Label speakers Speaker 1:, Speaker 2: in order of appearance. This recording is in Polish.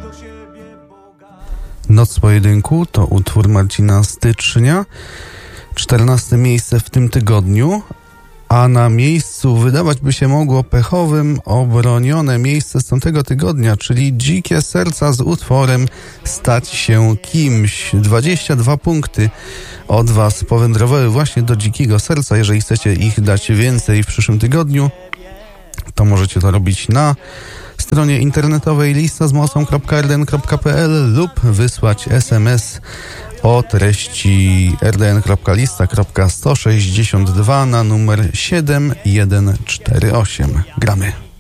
Speaker 1: Noc pojedynku to utwór Marcina Stycznia, 14 miejsce w tym tygodniu, a na miejscu wydawać by się mogło pechowym obronione miejsce z tamtego tygodnia, czyli Dzikie Serca z utworem Stać się kimś. 22 punkty od Was powędrowały właśnie do Dzikiego Serca. Jeżeli chcecie ich dać więcej w przyszłym tygodniu, to możecie to robić na stronie internetowej listazmocą.rdn.pl lub wysłać SMS o treści rdn.lista.162 na numer 7148. Gramy.